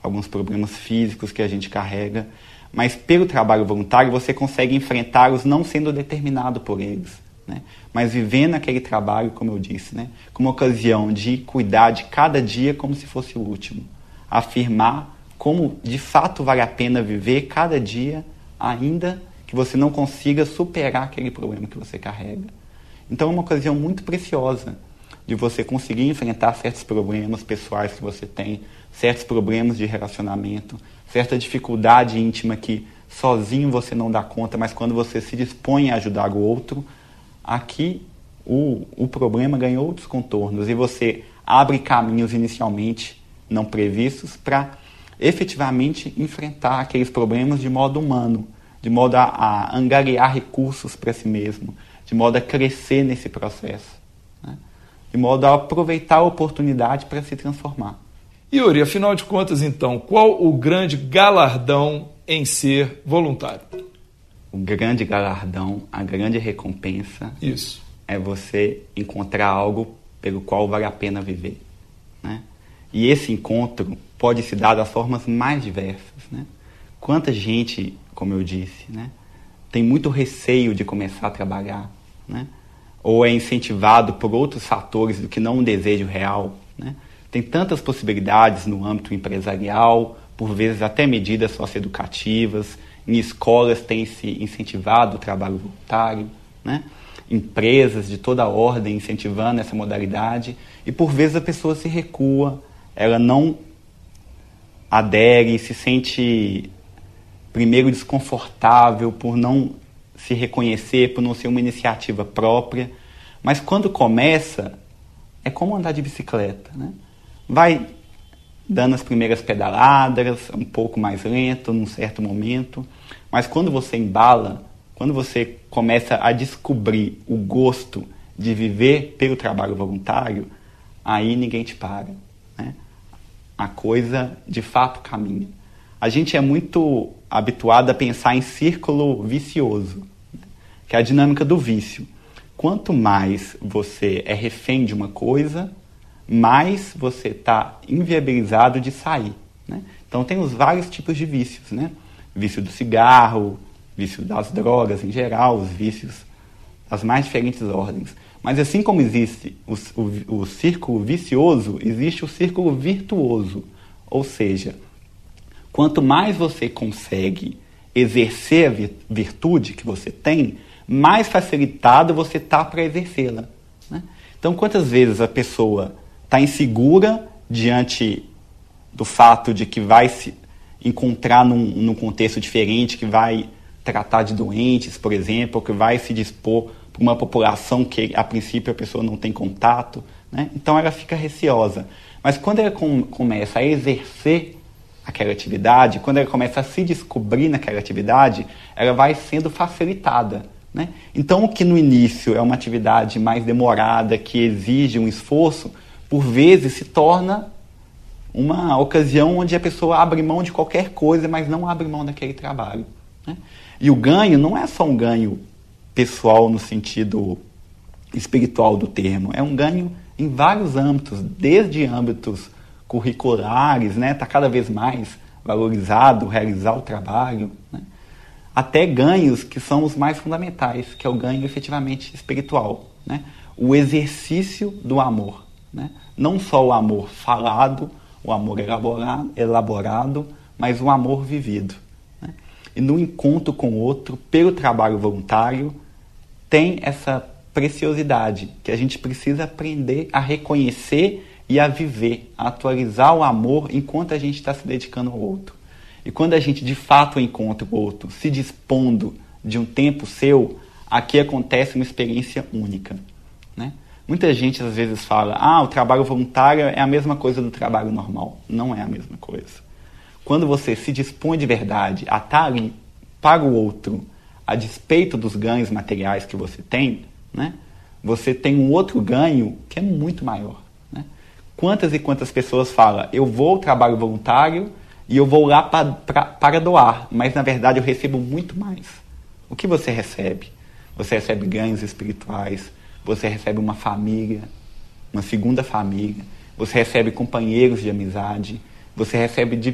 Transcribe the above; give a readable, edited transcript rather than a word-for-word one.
alguns problemas físicos que a gente carrega, mas pelo trabalho voluntário você consegue enfrentá-los não sendo determinado por eles, né? Mas vivendo aquele trabalho, como eu disse, né? Como ocasião de cuidar de cada dia como se fosse o último. Afirmar como de fato vale a pena viver cada dia, ainda que você não consiga superar aquele problema que você carrega. Então é uma ocasião muito preciosa de você conseguir enfrentar certos problemas pessoais que você tem, certos problemas de relacionamento, certa dificuldade íntima que sozinho você não dá conta, mas quando você se dispõe a ajudar o outro, aqui o problema ganha outros contornos e você abre caminhos inicialmente não previstos para efetivamente enfrentar aqueles problemas de modo humano, de modo a angariar recursos para si mesmo, de modo a crescer nesse processo, né? De modo a aproveitar a oportunidade para se transformar. Yuri, afinal de contas, então, qual o grande galardão em ser voluntário? O grande galardão, a grande recompensa, isso, é você encontrar algo pelo qual vale a pena viver, né? E esse encontro pode se dar das formas mais diversas, né? Quanta gente, como eu disse, né, tem muito receio de começar a trabalhar, né? Ou é incentivado por outros fatores do que não um desejo real, né? Tem tantas possibilidades no âmbito empresarial, por vezes até medidas socioeducativas, em escolas tem-se incentivado o trabalho voluntário, né? Empresas de toda ordem incentivando essa modalidade, e por vezes a pessoa se recua, ela não adere, se sente primeiro desconfortável por não se reconhecer, por não ser uma iniciativa própria, mas quando começa, é como andar de bicicleta, né? Vai dando as primeiras pedaladas, um pouco mais lento, num certo momento, mas quando você embala, quando você começa a descobrir o gosto de viver pelo trabalho voluntário, aí ninguém te para, né? A coisa de fato caminha. A gente é muito habituado a pensar em círculo vicioso, né? Que é a dinâmica do vício. Quanto mais você é refém de uma coisa, mais você está inviabilizado de sair, né? Então tem os vários tipos de vícios, né? Vício do cigarro, vício das drogas em geral, os vícios das mais diferentes ordens. Mas assim como existe o círculo vicioso, existe o círculo virtuoso. Ou seja, quanto mais você consegue exercer a virtude que você tem, mais facilitado você está para exercê-la, né? Então, quantas vezes a pessoa está insegura diante do fato de que vai se encontrar num contexto diferente, que vai tratar de doentes, por exemplo, ou que vai se dispor para uma população que, a princípio, a pessoa não tem contato, né? Então, ela fica receosa. Mas quando ela começa a exercer aquela atividade, quando ela começa a se descobrir naquela atividade, ela vai sendo facilitada, né? Então, o que no início é uma atividade mais demorada, que exige um esforço, por vezes se torna uma ocasião onde a pessoa abre mão de qualquer coisa, mas não abre mão daquele trabalho, né? E o ganho não é só um ganho pessoal no sentido espiritual do termo, é um ganho em vários âmbitos, desde âmbitos curriculares, né? Está cada vez mais valorizado realizar o trabalho, né? Até ganhos que são os mais fundamentais, que é o ganho efetivamente espiritual, né? O exercício do amor, né? Não só o amor falado, o amor elaborado, mas o amor vivido, né? E no encontro com o outro, pelo trabalho voluntário, tem essa preciosidade que a gente precisa aprender a reconhecer e a viver, a atualizar o amor enquanto a gente está se dedicando ao outro. E quando a gente de fato encontra o outro, se dispondo de um tempo seu, aqui acontece uma experiência única, né? Muita gente às vezes fala, o trabalho voluntário é a mesma coisa do trabalho normal. Não é a mesma coisa. Quando você se dispõe de verdade a estar ali para o outro, a despeito dos ganhos materiais que você tem, né, você tem um outro ganho que é muito maior, né? Quantas e quantas pessoas falam, eu vou ao trabalho voluntário e eu vou lá para doar, mas na verdade eu recebo muito mais. O que você recebe? Você recebe ganhos espirituais, você recebe uma família, uma segunda família, você recebe companheiros de amizade, você recebe